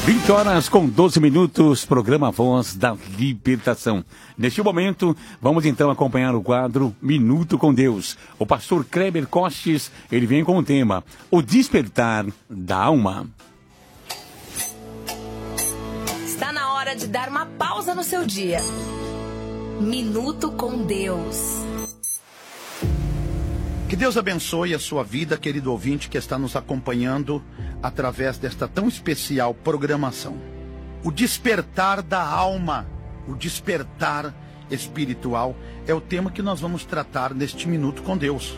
20 horas com 12 minutos, programa Voz da Libertação. Neste momento, vamos então acompanhar o quadro Minuto com Deus. O pastor Kleber Costes, ele vem com o tema O Despertar da Alma. Está na hora de dar uma pausa no seu dia. Minuto com Deus. Que Deus abençoe a sua vida, querido ouvinte que está nos acompanhando através desta tão especial programação. O despertar da alma, o despertar espiritual é o tema que nós vamos tratar neste Minuto com Deus.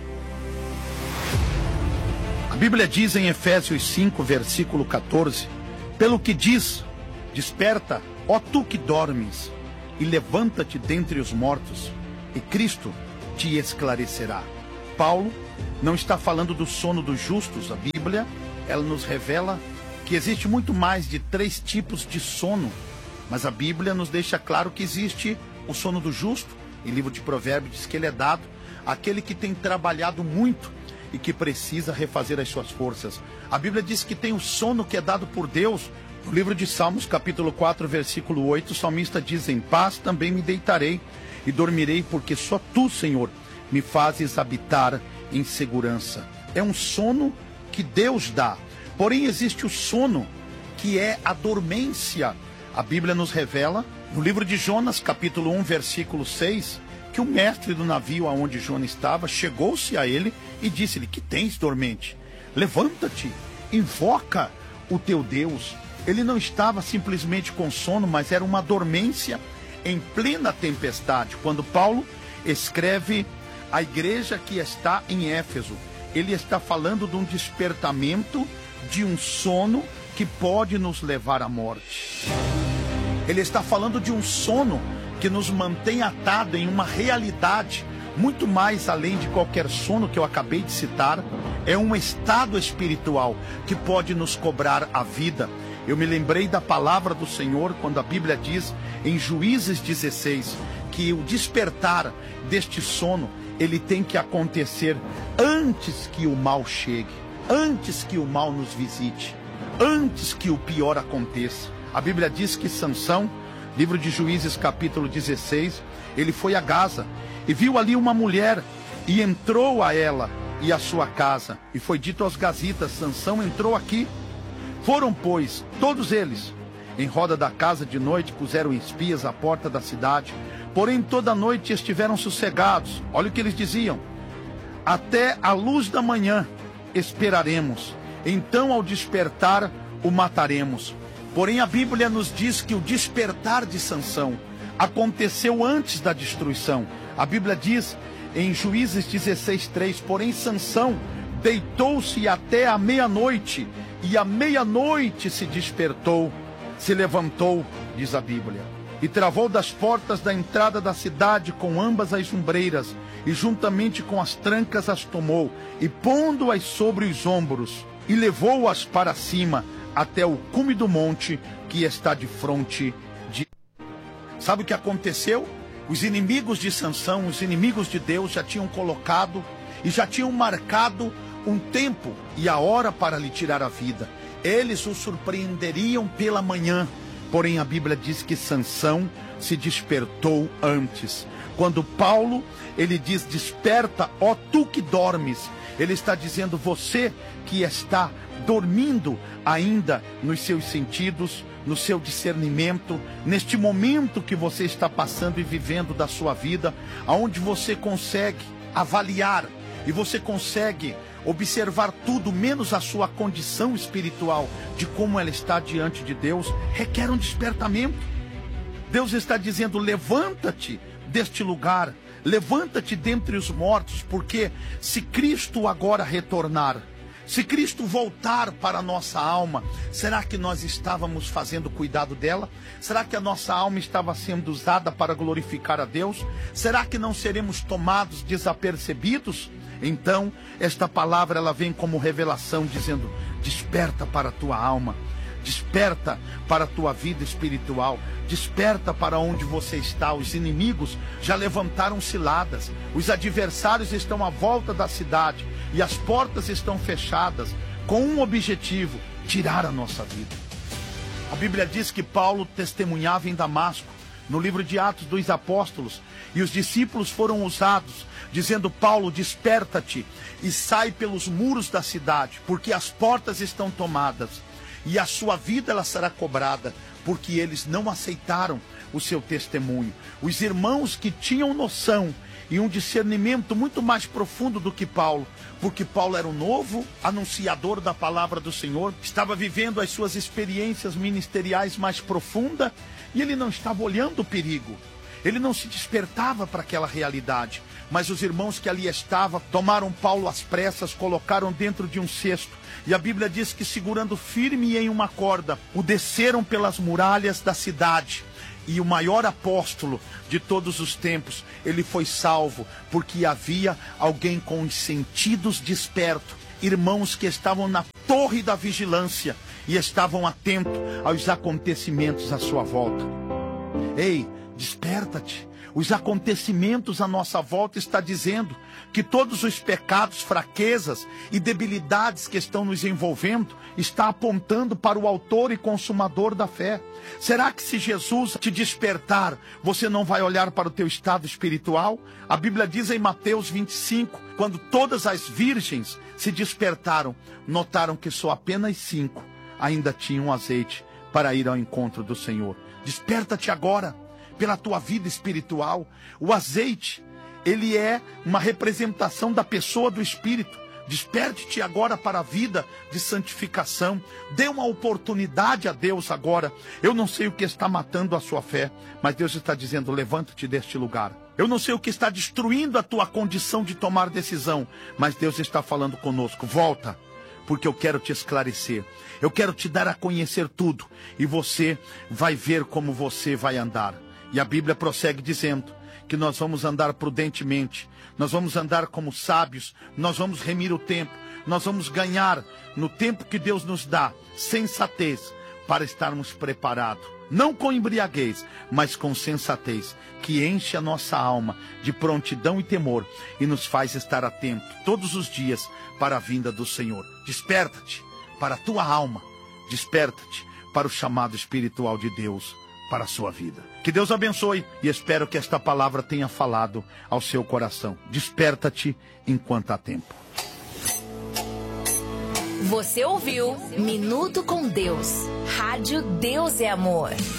A Bíblia diz em Efésios 5, versículo 14, pelo que diz, desperta, ó tu que dormes, e levanta-te dentre os mortos, e Cristo te esclarecerá. Paulo não está falando do sono dos justos. A Bíblia, ela nos revela que existe muito mais de 3 tipos de sono, mas a Bíblia nos deixa claro que existe o sono do justo. Em livro de Provérbios diz que ele é dado àquele que tem trabalhado muito e que precisa refazer as suas forças. A Bíblia diz que tem o sono que é dado por Deus. No livro de Salmos, capítulo 4, versículo 8, o salmista diz, em paz também me deitarei e dormirei, porque só tu, Senhor, me fazes habitar em segurança. É um sono que Deus dá. Porém, existe o sono que é a dormência. A Bíblia nos revela, no livro de Jonas, capítulo 1, versículo 6, que o mestre do navio aonde Jonas estava, chegou-se a ele e disse-lhe, que tens, dormente? Levanta-te, invoca o teu Deus. Ele não estava simplesmente com sono, mas era uma dormência em plena tempestade. Quando Paulo escreve a igreja que está em Éfeso, ele está falando de um despertamento, de um sono que pode nos levar à morte. Ele está falando de um sono que nos mantém atado em uma realidade muito mais além de qualquer sono que eu acabei de citar. É um estado espiritual que pode nos cobrar a vida. Eu me lembrei da palavra do Senhor quando a Bíblia diz em Juízes 16 que o despertar deste sono ele tem que acontecer antes que o mal chegue, antes que o mal nos visite, antes que o pior aconteça. A Bíblia diz que Sansão, livro de Juízes capítulo 16, ele foi a Gaza e viu ali uma mulher e entrou a ela e a sua casa. E foi dito aos gazitas, Sansão entrou aqui. Foram, pois, todos eles em roda da casa de noite, puseram espias à porta da cidade. Porém, toda noite estiveram sossegados. Olha o que eles diziam. Até a luz da manhã esperaremos. Então, ao despertar, o mataremos. Porém, a Bíblia nos diz que o despertar de Sansão aconteceu antes da destruição. A Bíblia diz em Juízes 16:3, porém Sansão deitou-se até a meia-noite, e à meia-noite se despertou, se levantou, diz a Bíblia, e travou das portas da entrada da cidade com ambas as ombreiras, e juntamente com as trancas as tomou, e pondo-as sobre os ombros, e levou-as para cima, até o cume do monte, que está de fronte de... Sabe o que aconteceu? Os inimigos de Sansão, os inimigos de Deus, já tinham colocado e já tinham marcado um tempo e a hora para lhe tirar a vida. Eles o surpreenderiam pela manhã. Porém, a Bíblia diz que Sansão se despertou antes. Quando Paulo, ele diz, desperta, ó tu que dormes. Ele está dizendo, você que está dormindo ainda nos seus sentidos, no seu discernimento, neste momento que você está passando e vivendo da sua vida, aonde você consegue avaliar e você consegue observar tudo, menos a sua condição espiritual, de como ela está diante de Deus, requer um despertamento. Deus está dizendo, levanta-te deste lugar, levanta-te dentre os mortos, porque se Cristo agora retornar, se Cristo voltar para a nossa alma, será que nós estávamos fazendo cuidado dela? Será que a nossa alma estava sendo usada para glorificar a Deus? Será que não seremos tomados desapercebidos? Então, esta palavra ela vem como revelação, dizendo, desperta para a tua alma, desperta para a tua vida espiritual, desperta para onde você está. Os inimigos já levantaram ciladas, os adversários estão à volta da cidade e as portas estão fechadas com um objetivo, tirar a nossa vida. A Bíblia diz que Paulo testemunhava em Damasco, no livro de Atos dos Apóstolos, e os discípulos foram usados, dizendo: Paulo, desperta-te e sai pelos muros da cidade, porque as portas estão tomadas, e a sua vida ela será cobrada, porque eles não aceitaram o seu testemunho. Os irmãos que tinham noção e um discernimento muito mais profundo do que Paulo, porque Paulo era um novo anunciador da palavra do Senhor, estava vivendo as suas experiências ministeriais mais profundas, e ele não estava olhando o perigo, ele não se despertava para aquela realidade. Mas os irmãos que ali estavam tomaram Paulo às pressas, colocaram dentro de um cesto, e a Bíblia diz que, segurando firme em uma corda, o desceram pelas muralhas da cidade. E o maior apóstolo de todos os tempos, ele foi salvo, porque havia alguém com os sentidos despertos, irmãos que estavam na torre da vigilância e estavam atentos aos acontecimentos à sua volta. Ei, desperta-te. Os acontecimentos à nossa volta estão dizendo que todos os pecados, fraquezas e debilidades que estão nos envolvendo está apontando para o autor e consumador da fé. Será que se Jesus te despertar, você não vai olhar para o teu estado espiritual? A Bíblia diz em Mateus 25, quando todas as virgens se despertaram, notaram que só apenas 5 ainda tinham azeite para ir ao encontro do Senhor. Desperta-te agora pela tua vida espiritual. O azeite, ele é uma representação da pessoa do Espírito. Desperte-te agora para a vida de santificação. Dê uma oportunidade a Deus agora. Eu não sei o que está matando a sua fé, mas Deus está dizendo: levanta-te deste lugar. Eu não sei o que está destruindo a tua condição de tomar decisão, mas Deus está falando conosco: volta, porque eu quero te esclarecer. Eu quero te dar a conhecer tudo, e você vai ver como você vai andar. E a Bíblia prossegue dizendo que nós vamos andar prudentemente, nós vamos andar como sábios, nós vamos remir o tempo, nós vamos ganhar no tempo que Deus nos dá sensatez para estarmos preparados, não com embriaguez, mas com sensatez, que enche a nossa alma de prontidão e temor e nos faz estar atento todos os dias para a vinda do Senhor. Desperta-te para a tua alma, desperta-te para o chamado espiritual de Deus para a sua vida. Que Deus abençoe, e espero que esta palavra tenha falado ao seu coração. Desperta-te enquanto há tempo. Você ouviu Minuto com Deus. Rádio Deus é Amor.